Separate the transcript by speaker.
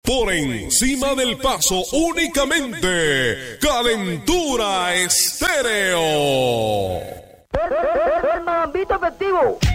Speaker 1: Por encima del paso únicamente Calentura Estéreo.
Speaker 2: El mambito efectivo.